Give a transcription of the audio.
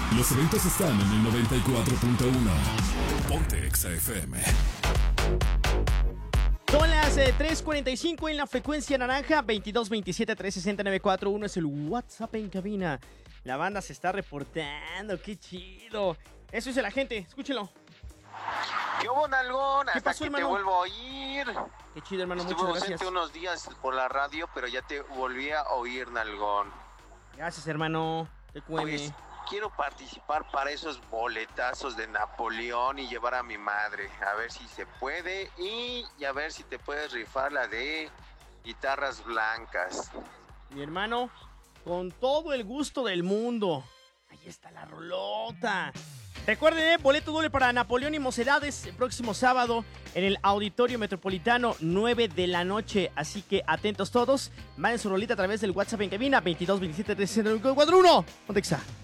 Los eventos están en el 94.1. Ponte Exa FM. Son las 3:45 en la frecuencia naranja. 2227-360-941 es el WhatsApp en cabina. La banda se está reportando, qué chido. Eso dice la gente, escúchenlo. ¿Qué hubo, nalgón? ¿Qué Hasta pasó, que hermano? te vuelvo a oír. Qué chido, hermano, Estuve muchas ausente gracias. unos días por la radio, pero ya te volví a oír, nalgón. Gracias, hermano. Te cueme. Pues, quiero participar para esos boletazos de Napoleón y llevar a mi madre. A ver si se puede y a ver si te puedes rifar la de guitarras blancas. Mi hermano, con todo el gusto del mundo. Ahí está la rolota. Recuerden, boleto doble para Napoleón y Mocedades el próximo sábado en el Auditorio Metropolitano, 9 de la noche. Así que atentos todos. Manden su rolita a través del WhatsApp en cabina 2227-360-941. Ponte Exa.